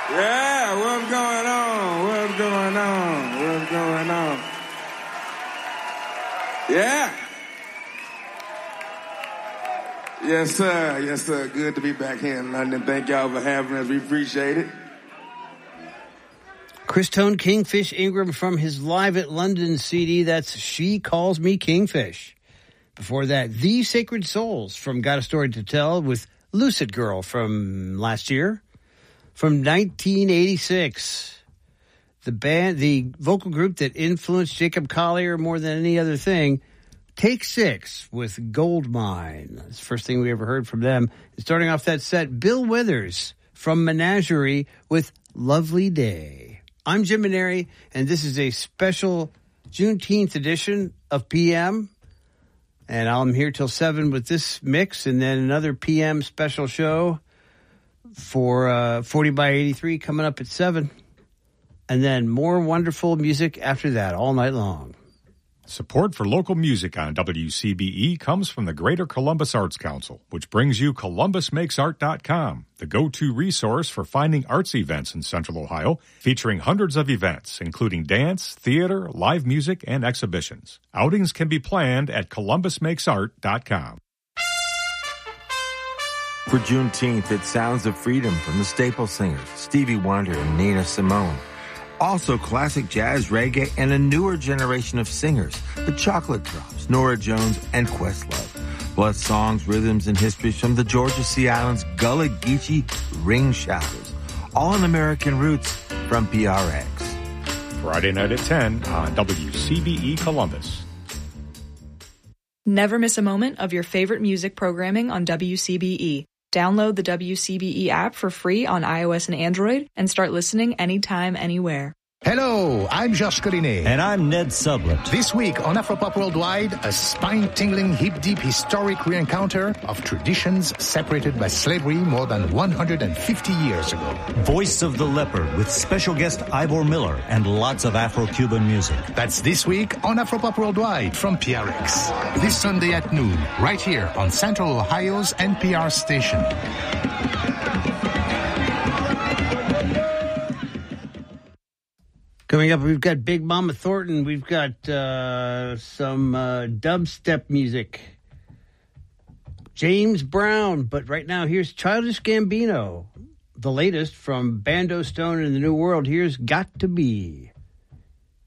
Yeah, what's going on? What's going on? What's going on? Yeah. Yes, sir. Yes, sir. Good to be back here in London. Thank y'all for having us. We appreciate it. Chris Tone Kingfish Ingram from his Live at London CD. That's She Calls Me Kingfish. Before that, The Sacred Souls from Got a Story to Tell with Lucid Girl from last year. From 1986, the vocal group that influenced Jacob Collier more than any other thing, Take Six with Gold Mine. That's the first thing we ever heard from them. And starting off that set, Bill Withers from Menagerie with Lovely Day. I'm Jim Maneri, and this is a special Juneteenth edition of PM. And I'm here till 7 with this mix, and then another PM special show for 40 by 83 coming up at 7. And then more wonderful music after that all night long. Support for local music on WCBE comes from the Greater Columbus Arts Council, which brings you ColumbusMakesArt.com, the go-to resource for finding arts events in Central Ohio, featuring hundreds of events, including dance, theater, live music, and exhibitions. Outings can be planned at ColumbusMakesArt.com. For Juneteenth, it's Sounds of Freedom from the Staple Singers, Stevie Wonder and Nina Simone. Also classic jazz, reggae, and a newer generation of singers, the Chocolate Drops, Nora Jones, and Questlove. Plus songs, rhythms, and histories from the Georgia Sea Islands, Gullah Geechee, Ring Shouters. All in American roots from PRX. Friday night at 10 on WCBE Columbus. Never miss a moment of your favorite music programming on WCBE. Download the WCBE app for free on iOS and Android and start listening anytime, anywhere. Hello, I'm Josh Collinet. And I'm Ned Sublett. This week on Afropop Worldwide, a spine-tingling, hip-deep historic re-encounter of traditions separated by slavery more than 150 years ago. Voice of the Leopard with special guest Ivor Miller and lots of Afro-Cuban music. That's this week on Afropop Worldwide from PRX. This Sunday at noon, right here on Central Ohio's NPR station. Coming up, we've got Big Mama Thornton. We've got some dubstep music. James Brown. But right now, here's Childish Gambino. The latest from Bando Stone and the New World. Here's Got to Be.